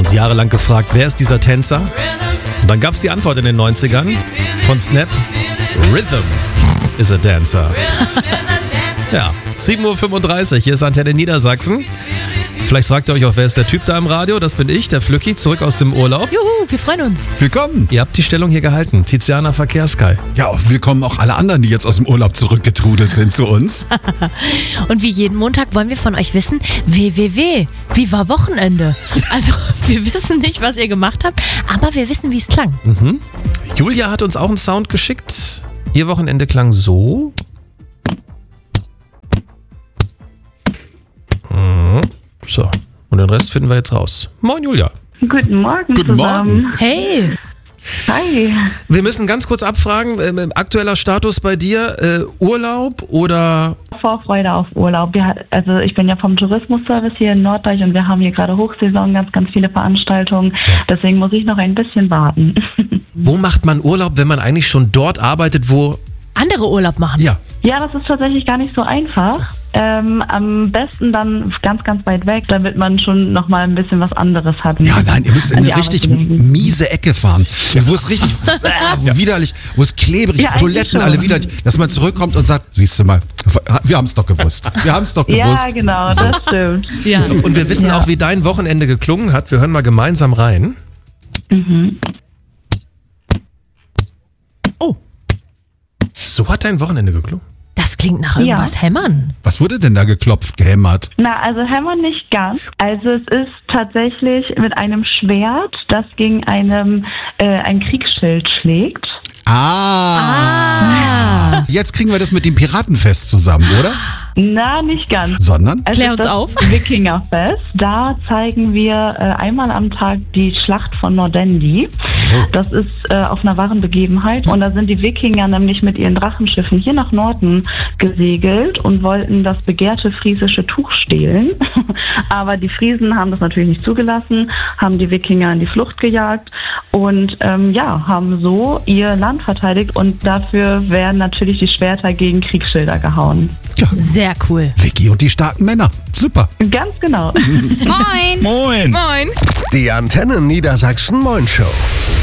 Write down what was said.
uns jahrelang gefragt, wer ist dieser Tänzer? Und dann gab es die Antwort in den 90ern von Snap: Rhythm is a dancer. Ja, 7.35 Uhr, hier ist Antenne Niedersachsen. Vielleicht fragt ihr euch auch, wer ist der Typ da im Radio? Das bin ich, der Flücki, zurück aus dem Urlaub. Juhu, wir freuen uns. Willkommen. Ihr habt die Stellung hier gehalten. Tiziana Verkehrskai. Ja, willkommen auch alle anderen, die jetzt aus dem Urlaub zurückgetrudelt sind zu uns. Und wie jeden Montag wollen wir von euch wissen, wie war Wochenende? Also, wir wissen nicht, was ihr gemacht habt, aber wir wissen, wie es klang. Julia hat uns auch einen Sound geschickt. Ihr Wochenende klang so. So, und den Rest finden wir jetzt raus. Moin Julia. Guten Morgen Guten zusammen. Morgen. Hey, Hi. Wir müssen ganz kurz abfragen, aktueller Status bei dir, Urlaub oder... Vorfreude auf Urlaub. Also ich bin ja vom Tourismusservice hier in Norddeich und wir haben hier gerade Hochsaison, ganz viele Veranstaltungen. Deswegen muss ich noch ein bisschen warten. Wo macht man Urlaub, wenn man eigentlich schon dort arbeitet, wo... andere Urlaub machen. Ja, Ja, das ist tatsächlich gar nicht so einfach. Am besten dann ganz weit weg, damit man schon nochmal ein bisschen was anderes hat. Ja, nein, ihr müsst in An eine die richtig Arbeit denken. miese Ecke fahren. Wo es richtig widerlich, wo es klebrig, Ja, eigentlich Toiletten schon. alle widerlich, dass man zurückkommt und sagt, siehst du mal, wir haben es doch gewusst. Wir haben es doch gewusst. Ja, genau, das stimmt. Ja. so, und wir wissen Ja. auch, wie dein Wochenende geklungen hat. Wir hören mal gemeinsam rein. Oh, So hat dein Wochenende geklungen. das klingt nach irgendwas hämmern. Was wurde denn da geklopft, gehämmert? Na, also hämmern nicht ganz. Also es ist tatsächlich mit einem Schwert, das gegen ein Kriegsschild schlägt. Jetzt kriegen wir das mit dem Piratenfest zusammen, oder? Na, nicht ganz. Sondern? Es Klär ist uns das auf. Wikingerfest. Da zeigen wir einmal am Tag die Schlacht von Nordendi. Das ist auf einer wahren Begebenheit. Und da sind die Wikinger nämlich mit ihren Drachenschiffen hier nach Norden gesegelt und wollten das begehrte friesische Tuch stehlen. Aber die Friesen haben das natürlich nicht zugelassen, haben die Wikinger in die Flucht gejagt und haben so ihr Land verteidigt. Und dafür werden natürlich die Schwerter gegen Kriegsschilder gehauen. Ja, Sehr cool. Vicky und die starken Männer. Super. Ganz genau. Moin. Moin. Moin. Die Antenne Niedersachsen Moin Show.